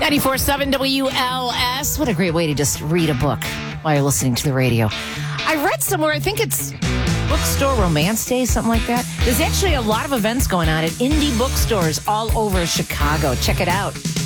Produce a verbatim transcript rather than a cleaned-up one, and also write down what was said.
ninety-four point seven W L S. What a great way to just read a book while you're listening to the radio. I read somewhere, I think it's Bookstore Romance Day, something like that. There's actually a lot of events going on at indie bookstores all over Chicago. Check it out.